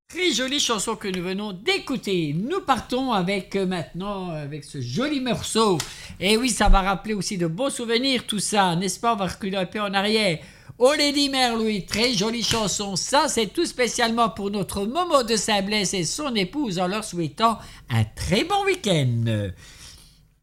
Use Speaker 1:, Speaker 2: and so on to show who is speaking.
Speaker 1: Très jolie chanson que nous venons d'écouter. Nous partons avec maintenant avec ce joli morceau. Et oui, ça va rappeler aussi de beaux souvenirs tout ça, n'est-ce pas? On va reculer un peu en arrière. Oh Lady Mère-Louis, très jolie chanson. Ça, c'est tout spécialement pour notre Momo de Saint-Blaise et son épouse en leur souhaitant un très bon week-end.